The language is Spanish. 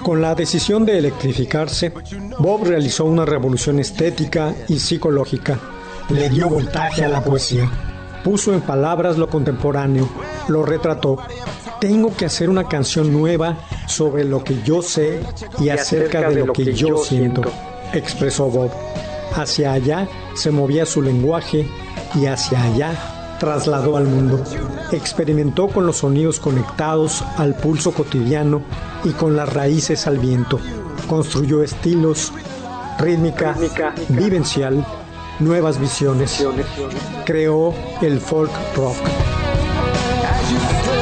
Con la decisión de electrificarse, Bob realizó una revolución estética y psicológica. Le dio voltaje a la poesía. Puso en palabras lo contemporáneo, lo retrató. Tengo que hacer una canción nueva sobre lo que yo sé y acerca de lo que yo siento, expresó Bob. Hacia allá se movía su lenguaje y hacia allá trasladó al mundo. Experimentó con los sonidos conectados al pulso cotidiano y con las raíces al viento. Construyó estilos, rítmica, vivencial, nuevas visiones. Creó el folk rock.